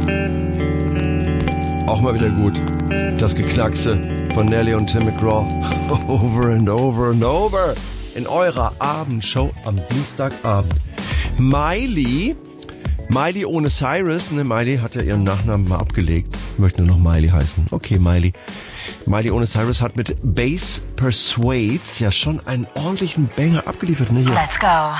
Auch mal wieder gut. Das Geknackse von Nelly und Tim McGraw. Over and over and over. In eurer Abendshow am Dienstagabend. Miley ohne Cyrus. Ne, Miley hat ja ihren Nachnamen mal abgelegt. Ich möchte nur noch Miley heißen. Okay, Miley. Miley ohne Cyrus hat mit Bass Persuades ja schon einen ordentlichen Banger abgeliefert. Ne? Hier. Let's go.